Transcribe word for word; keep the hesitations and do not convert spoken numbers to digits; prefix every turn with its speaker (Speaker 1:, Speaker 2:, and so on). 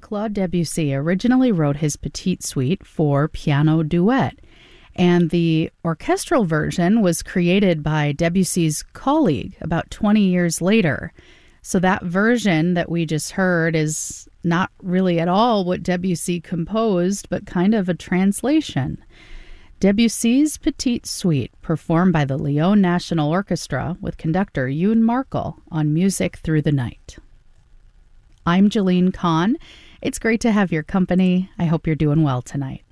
Speaker 1: Claude Debussy originally wrote his Petite Suite for piano duet, and the orchestral version was created by Debussy's colleague about twenty years later. So that version that we just heard is not really at all what Debussy composed, but kind of a translation. Debussy's Petite Suite, performed by the Lyon National Orchestra with conductor Yoon Markel on Music Through the Night. I'm Jalene Kahn. It's great to have your company. I hope you're doing well tonight.